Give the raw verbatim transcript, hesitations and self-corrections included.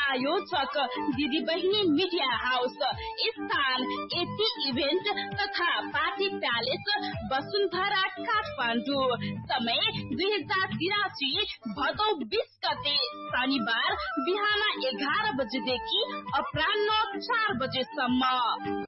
प्रायोजक दिदी बहिनी मिडिया हाउस, स्थान एटी इभेन्ट तथा पार्टी प्यालेस वसुन्धरा काठमाडौँ। समय दुई हजार तिरासी भदौ बीस गते शनिबार बिहान एघार बजेदेखि अपराह्न चार बजेसम्म।